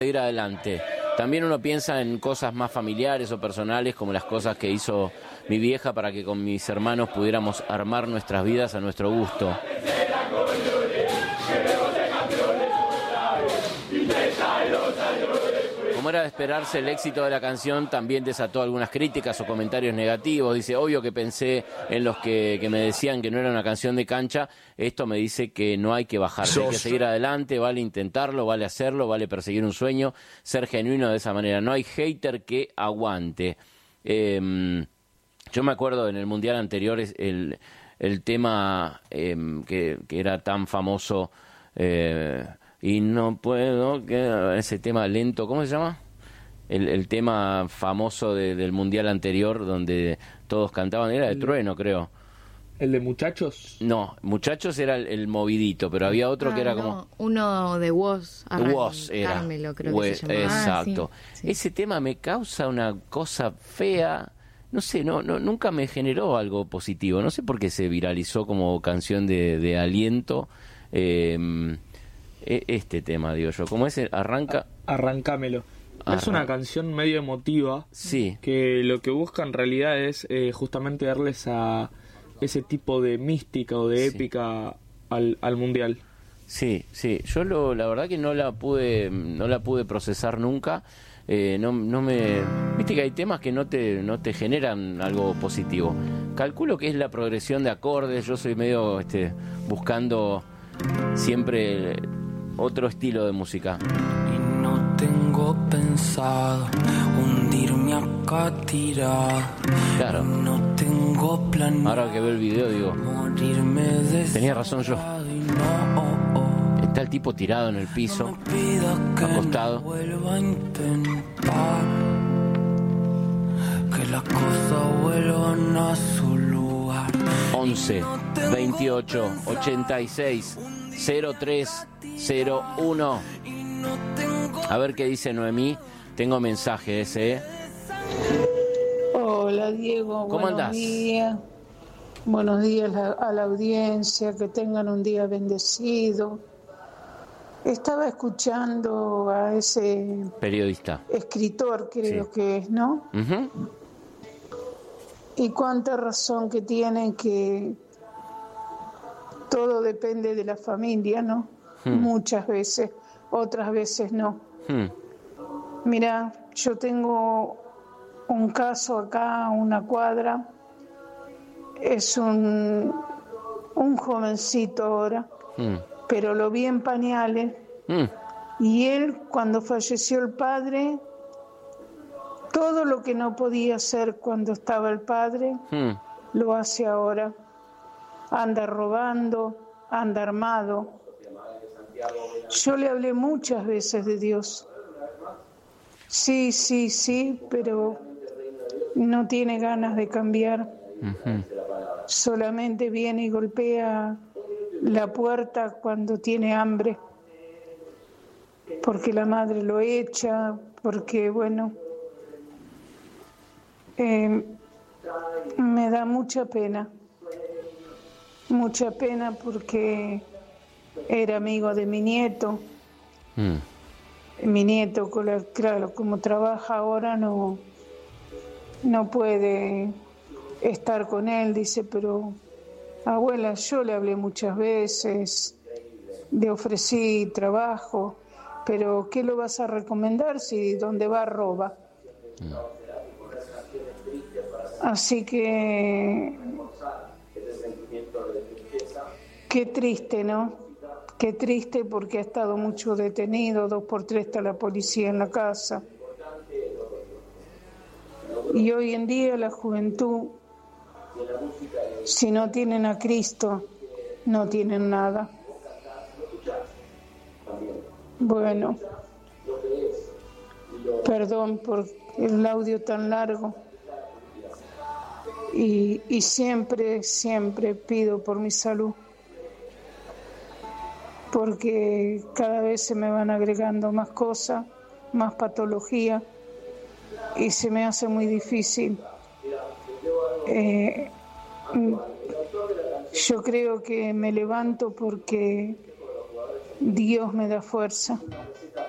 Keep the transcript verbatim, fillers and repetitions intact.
seguir adelante. También uno piensa en cosas más familiares o personales, como las cosas que hizo mi vieja para que con mis hermanos pudiéramos armar nuestras vidas a nuestro gusto. Como era de esperarse, el éxito de la canción también desató algunas críticas o comentarios negativos. Dice, obvio que pensé en los que, que me decían que no era una canción de cancha. Esto me dice que no hay que bajarse, hay que seguir adelante, vale intentarlo, vale hacerlo, vale perseguir un sueño, ser genuino de esa manera. No hay hater que aguante. Eh, yo me acuerdo en el Mundial anterior el, el tema eh, que, que era tan famoso... Eh, y no puedo, que ese tema lento, ¿cómo se llama? El, el tema famoso de, del Mundial anterior, donde todos cantaban, era de el, Trueno, creo. ¿El de Muchachos? No, Muchachos era el, el movidito, pero había otro ah, que era no, como... Uno de Woz. Woz era. Carmelo, creo We, que se llamaba. Exacto. Ah, sí, sí. Ese tema me causa una cosa fea... No sé, no, no, nunca me generó algo positivo. No sé por qué se viralizó como canción de, de aliento. Eh... Este tema, digo yo, ¿cómo es? Arranca... Arrancámelo. Arran... Es una canción medio emotiva. Sí. Que lo que busca en realidad es eh, justamente darles a ese tipo de mística o de sí. épica al, al mundial. Sí, sí. Yo lo, la verdad que no la pude, no la pude procesar nunca. Eh, no, no me... Viste que hay temas que no te, no te generan algo positivo. Calculo que es la progresión de acordes. Yo soy medio este, buscando siempre... otro estilo de música. Y no tengo pensado hundirme acá tirado. Claro. No tengo plan. Ahora que veo el video digo, morirme de tenía razón yo. No, oh, oh. Está el tipo tirado en el piso, no acostado. No vuelva a intentar que las cosas vuelvan a su lugar. once, veintiocho, ochenta y seis, cero tres cero uno. A ver qué dice Noemí. Tengo mensajes, ¿eh? Hola, Diego. ¿Cómo andás? Buenos días. Buenos días a la audiencia. Que tengan un día bendecido. Estaba escuchando a ese... periodista. Escritor, creo sí. que es, ¿no? Uh-huh. Y cuánta razón que tienen que... todo depende de la familia, ¿no? Hmm. Muchas veces, otras veces no. Hmm. Mira, yo tengo un caso acá a una cuadra, es un, un jovencito ahora, hmm. pero lo vi en pañales, hmm. y él, cuando falleció el padre, todo lo que no podía hacer cuando estaba el padre, hmm. lo hace ahora. Anda robando, anda armado. Yo le hablé muchas veces de Dios. Sí, sí, sí, pero no tiene ganas de cambiar. Uh-huh. Solamente viene y golpea la puerta cuando tiene hambre. Porque la madre lo echa, porque, bueno, eh, me da mucha pena. Mucha pena porque era amigo de mi nieto. Mm. Mi nieto, claro, como trabaja ahora, no, no puede estar con él. Dice, pero abuela, yo le hablé muchas veces, le ofrecí trabajo, pero ¿qué lo vas a recomendar si donde va roba? Mm. Así que... qué triste, ¿no? Qué triste porque ha estado mucho detenido, dos por tres está la policía en la casa. Y hoy en día la juventud, si no tienen a Cristo, no tienen nada. Bueno, perdón por el audio tan largo. Y, y siempre, siempre pido por mi salud, porque cada vez se me van agregando más cosas, más patología, y se me hace muy difícil. Eh, yo creo que me levanto porque Dios me da fuerza.